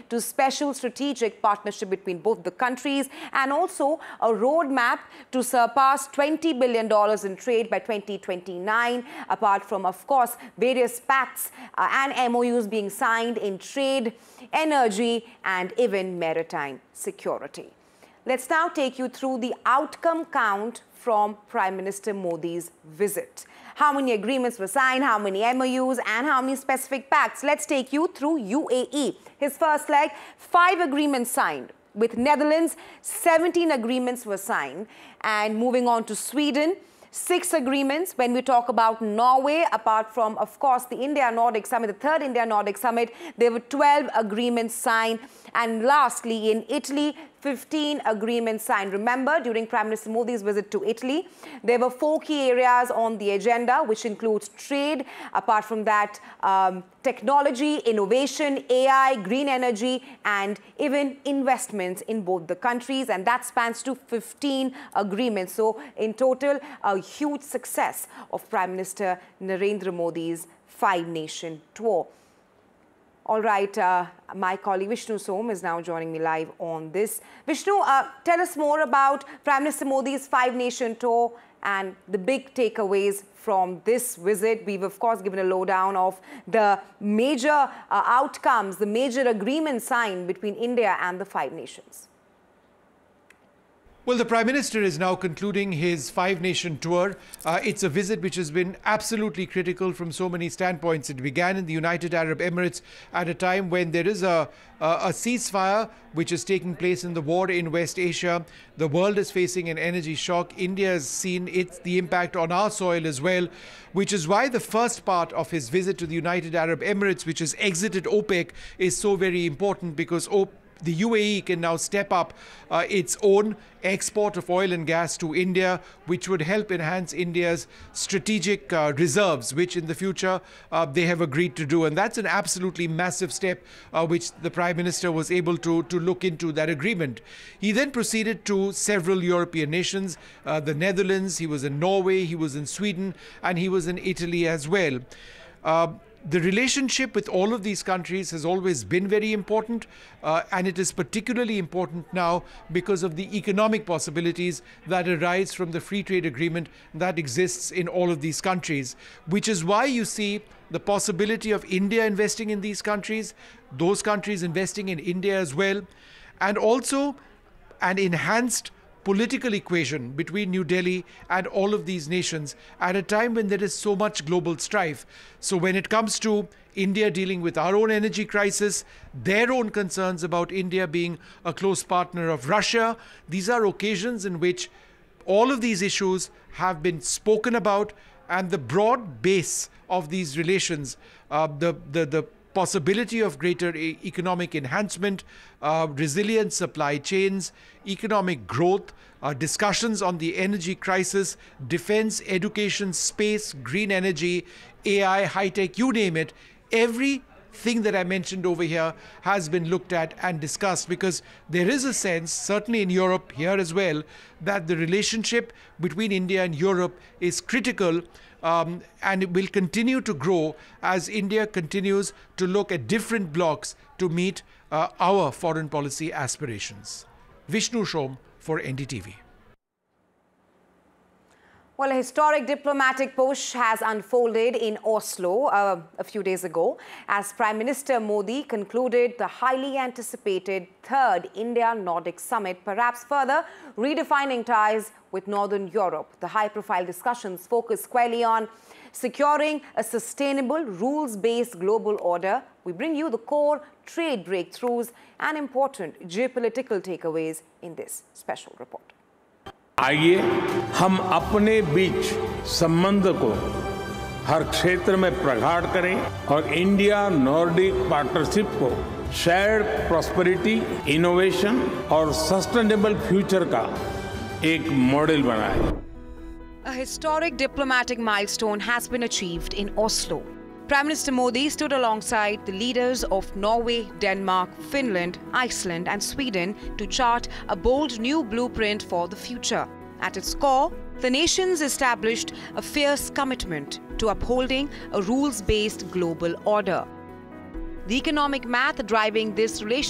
to special strategic partnership between both the countries, and also a roadmap to surpass $20 billion in trade by 2029, apart from, of course, various pacts and MOUs being signed in trade, energy, and even maritime security. Let's now take you through the outcome count from Prime Minister Modi's visit. How many agreements were signed, how many MOUs, and how many specific pacts? Let's take you through UAE. His first leg, 5 agreements signed. With Netherlands, 17 agreements were signed. And moving on to Sweden, 6 agreements. When we talk about Norway, apart from, of course, the India-Nordic Summit, the third India-Nordic Summit, there were 12 agreements signed. And lastly, in Italy, 15 agreements signed. Remember, during Prime Minister Modi's visit to Italy, there were 4 key areas on the agenda, which includes trade, apart from that, technology, innovation, AI, green energy, and even investments in both the countries. And that spans to 15 agreements. So in total, a huge success of Prime Minister Narendra Modi's 5-nation tour. All right, my colleague Vishnu Som is now joining me live on this. Vishnu, tell us more about Prime Minister Modi's 5-nation tour and the big takeaways from this visit. We've, of course, given a lowdown of the major outcomes, the major agreements signed between India and the 5 nations. Well, the Prime Minister is now concluding his 5-nation tour. It's a visit which has been absolutely critical from so many standpoints. It began in the United Arab Emirates at a time when there is a ceasefire which is taking place in the war in West Asia. The world is facing an energy shock. India has seen the impact on our soil as well, which is why the first part of his visit to the United Arab Emirates, which has exited OPEC, is so very important, because the UAE can now step up its own export of oil and gas to India, which would help enhance India's strategic reserves, which in the future they have agreed to do. And that's an absolutely massive step which the Prime Minister was able to look into that agreement. He then proceeded to several European nations, the Netherlands, he was in Norway, he was in Sweden, and he was in Italy as well. The relationship with all of these countries has always been very important, and it is particularly important now because of the economic possibilities that arise from the free trade agreement that exists in all of these countries, which is why you see the possibility of India investing in these countries, those countries investing in India as well, and also an enhanced political equation between New Delhi and all of these nations at a time when there is so much global strife. So when it comes to India dealing with our own energy crisis, their own concerns about India being a close partner of Russia, these are occasions in which all of these issues have been spoken about, and the broad base of these relations, the possibility of greater economic enhancement, resilient supply chains, economic growth, discussions on the energy crisis, defense, education, space, green energy, AI, high-tech, you name it. Everything that I mentioned over here has been looked at and discussed, because there is a sense, certainly in Europe, here as well, that the relationship between India and Europe is critical, and it will continue to grow as India continues to look at different blocks to meet our foreign policy aspirations. Vishnu Som for NDTV. Well, a historic diplomatic push has unfolded in Oslo a few days ago as Prime Minister Modi concluded the highly anticipated third India-Nordic Summit, perhaps further redefining ties with Northern Europe. The high-profile discussions focus squarely on securing a sustainable, rules-based global order. We bring you the core trade breakthroughs and important geopolitical takeaways in this special report. आइए हम अपने बीच संबंध को हर क्षेत्र में प्रगाढ़ करें और इंडिया नॉर्डिक पार्टनरशिप को शेयर्ड प्रॉस्पेरिटी, इनोवेशन और सस्टेनेबल फ्यूचर का एक मॉडल बनाएं। A historic diplomatic milestone has been achieved in Oslo. Prime Minister Modi stood alongside the leaders of Norway, Denmark, Finland, Iceland and Sweden to chart a bold new blueprint for the future. At its core, the nations established a fierce commitment to upholding a rules-based global order. The economic math driving this relationship